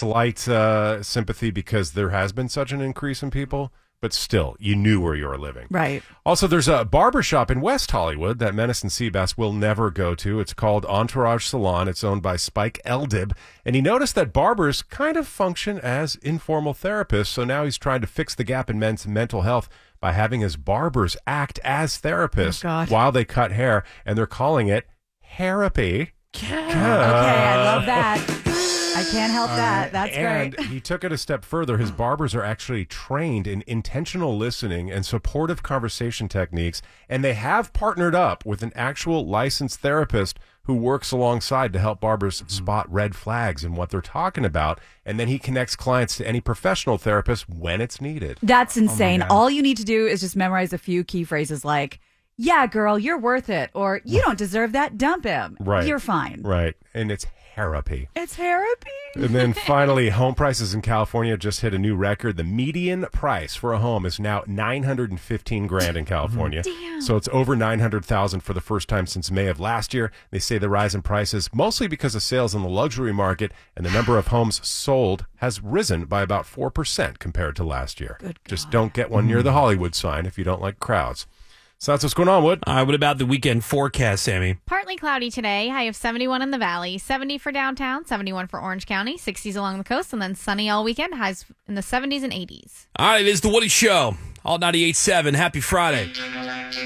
slight sympathy because there has been such an increase in people. But still, you knew where you were living. Right. Also, there's a barbershop in West Hollywood that Menace and Seabass will never go to. It's called Entourage Salon. It's owned by Spike Eldib. And he noticed that barbers kind of function as informal therapists. So now he's trying to fix the gap in men's mental health by having his barbers act as therapists while they cut hair. And they're calling it Hairapy. Okay, I love that. I can't help that. That's and great. He took it a step further. His barbers are actually trained in intentional listening and supportive conversation techniques, and they have partnered up with an actual licensed therapist who works alongside to help barbers spot red flags in what they're talking about, and then he connects clients to any professional therapist when it's needed. That's insane. All you need to do is just memorize a few key phrases like, yeah, girl, you're worth it, or you don't deserve that, dump him. Right. You're fine. Right. And it's Hairapy. It's Hairapy. And then finally, home prices in California just hit a new record. The median price for a home is now $915,000 in California. Damn. So it's over $900,000 for the first time since May of last year. They say the rise in prices mostly because of sales in the luxury market, and the number of homes sold has risen by about 4% compared to last year. Just don't get one near the Hollywood sign if you don't like crowds. So that's what's going on, Wood. What about the weekend forecast, Sammy? Partly cloudy today. High of 71 in the valley, 70 for downtown, 71 for Orange County, 60s along the coast, and then sunny all weekend. Highs in the 70s and 80s. All right, it is the Woody Show. All 98.7. Happy Friday.